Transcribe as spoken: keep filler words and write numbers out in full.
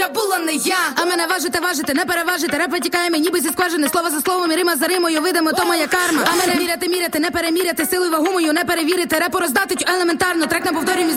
була не я. А мене важите, важите, не переважите. Реп тікає мені ніби зі скважини. Слово за словом і рима за римою. Видимо, то моя карма. А мене міряти, міряти, не переміряти. Силу і вагу мою не перевірити. Репу роздати елементарно. Трек на повторі між